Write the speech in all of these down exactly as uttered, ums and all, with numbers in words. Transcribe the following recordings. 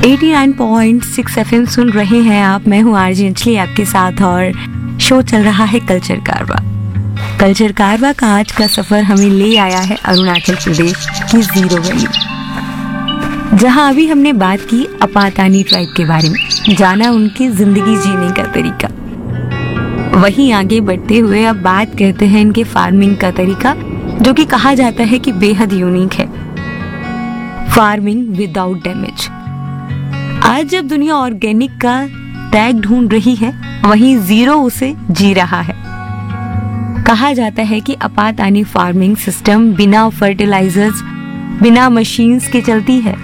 Eighty nine point six FM सुन रहे हैं आप। मैं हूँ आरजे अंजलि आपके साथ और शो चल रहा है कल्चर कारवा। कल्चर कारवा का आज का सफर हमें ले आया है अरुणाचल प्रदेश की जीरो वैली, जहाँ अभी हमने बात की अपातानी ट्राइब के बारे में, जाना उनकी जिंदगी जीने का तरीका। वहीं आगे बढ़ते हुए अब बात करते हैं इनके फार्मिंग का तरीका, जो कि कहा जाता है कि बेहद यूनिक है। Farming without damage. आज जब दुनिया ऑर्गेनिक का टैग ढूंढ रही है, वहीं जीरो उसे जी रहा है। कहा जाता है कि अपातानी फार्मिंग सिस्टम बिना फर्टिलाइजर्स, बिना मशीन्स के चलती है।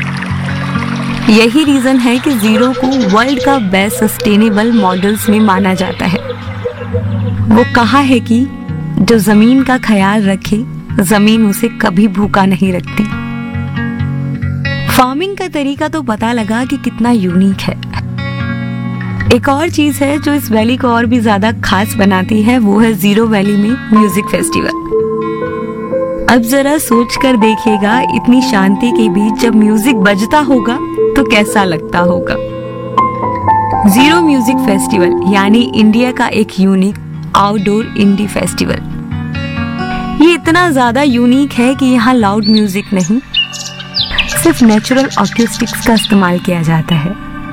यही रीजन है कि जीरो को वर्ल्ड का बेस्ट सस्टेनेबल मॉडल्स में माना जाता है। वो कहा है कि जो जमीन का ख्याल रखे, जमीन उसे कभी भूखा नहीं रखती। फार्मिंग का तरीका तो पता लगा कि कितना यूनिक है। एक और चीज है जो इस वैली को और भी ज्यादा खास बनाती है, वो है जीरो वैली में म्यूजिक फेस्टिवल। अब जरा सोच कर देखिएगा, इतनी शांति के बीच जब म्यूजिक बजता होगा तो कैसा लगता होगा। जीरो म्यूजिक फेस्टिवल यानी इंडिया का एक यूनिक आउटडोर इंडी फेस्टिवल। ये इतना ज्यादा यूनिक है कि यहाँ लाउड म्यूजिक नहीं, सिर्फ नेचुरल अकॉस्टिक्स का इस्तेमाल किया जाता है।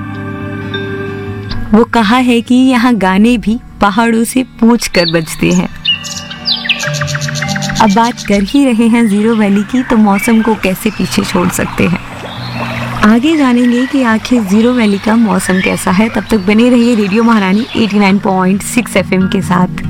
वो कहा है कि यहाँ गाने भी पहाड़ों से पूछ कर बजते हैं। अब बात कर ही रहे हैं जीरो वैली की, तो मौसम को कैसे पीछे छोड़ सकते हैं। आगे जानेंगे कि आखिर जीरो वैली का मौसम कैसा है। तब तक बने रहिए रेडियो महारानी eighty nine point six FM के साथ।